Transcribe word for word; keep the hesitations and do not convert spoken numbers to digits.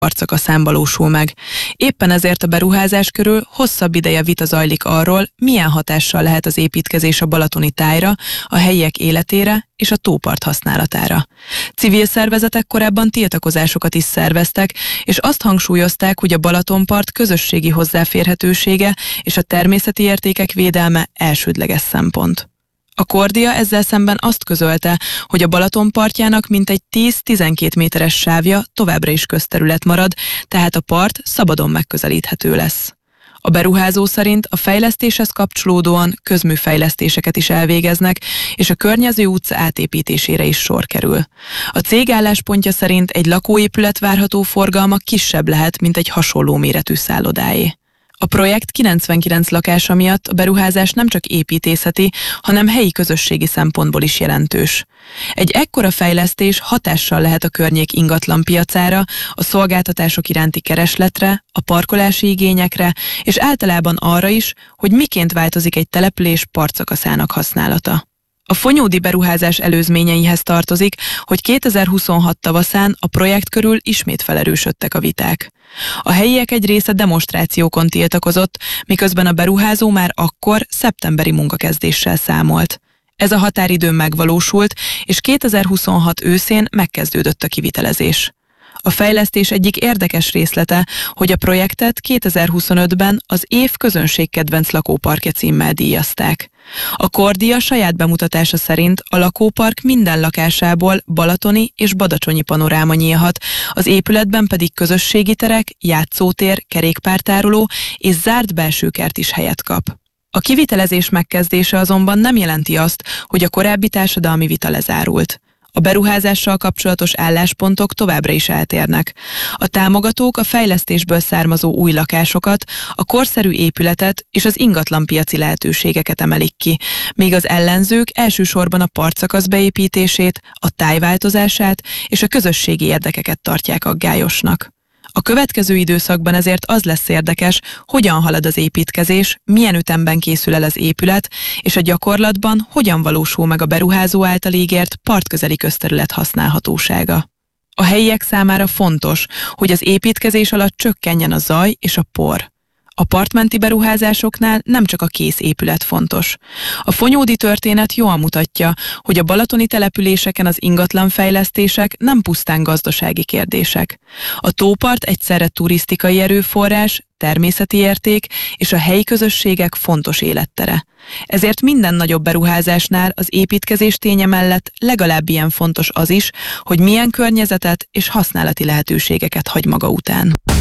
partszakaszán valósul meg. Éppen ezért a beruházás körül hosszabb ideje vita zajlik arról, milyen hatással lehet az építkezés a balatoni tájra, a helyiek életére és a tópart használatára. Civil szervezetek korábban tiltakozásokat is szerveztek, és azt hangsúlyozták, hogy a Balatonpart közösségi hozzáférhetősége és a természeti értékek védelme elsődleges szempont. A Kordia ezzel szemben azt közölte, hogy a Balaton partjának mintegy tíz-tizenkét méteres sávja továbbra is közterület marad, tehát a part szabadon megközelíthető lesz. A beruházó szerint a fejlesztéshez kapcsolódóan közműfejlesztéseket is elvégeznek, és a környező utca átépítésére is sor kerül. A cég álláspontja szerint egy lakóépület várható forgalma kisebb lehet, mint egy hasonló méretű szállodáé. A projekt kilencvenkilenc lakása miatt a beruházás nem csak építészeti, hanem helyi közösségi szempontból is jelentős. Egy ekkora fejlesztés hatással lehet a környék ingatlanpiacára, a szolgáltatások iránti keresletre, a parkolási igényekre, és általában arra is, hogy miként változik egy település partszakaszának használata. A fonyódi beruházás előzményeihez tartozik, hogy kétezer-huszonhat tavaszán a projekt körül ismét felerősödtek a viták. A helyiek egy része demonstrációkon tiltakozott, miközben a beruházó már akkor szeptemberi munkakezdéssel számolt. Ez a határidő megvalósult, és kétezer-huszonhat őszén megkezdődött a kivitelezés. A fejlesztés egyik érdekes részlete, hogy a projektet kétezer-huszonötben az év közönségkedvenc lakóparkja címmel díjazták. A Kordia saját bemutatása szerint a lakópark minden lakásából balatoni és badacsonyi panoráma nyílhat, az épületben pedig közösségi terek, játszótér, kerékpártároló és zárt belsőkert is helyet kap. A kivitelezés megkezdése azonban nem jelenti azt, hogy a korábbi társadalmi vita lezárult. A beruházással kapcsolatos álláspontok továbbra is eltérnek. A támogatók a fejlesztésből származó új lakásokat, a korszerű épületet és az ingatlanpiaci lehetőségeket emelik ki, míg az ellenzők elsősorban a partszakasz beépítését, a tájváltozását és a közösségi érdekeket tartják aggályosnak. A következő időszakban ezért az lesz érdekes, hogyan halad az építkezés, milyen ütemben készül el az épület, és a gyakorlatban hogyan valósul meg a beruházó által ígért partközeli közterület használhatósága. A helyiek számára fontos, hogy az építkezés alatt csökkenjen a zaj és a por. A partmenti beruházásoknál nem csak a kész épület fontos. A fonyódi történet jól mutatja, hogy a balatoni településeken az ingatlanfejlesztések nem pusztán gazdasági kérdések. A tópart egyszerre turisztikai erőforrás, természeti érték és a helyi közösségek fontos élettere. Ezért minden nagyobb beruházásnál az építkezés ténye mellett legalább ilyen fontos az is, hogy milyen környezetet és használati lehetőségeket hagy maga után.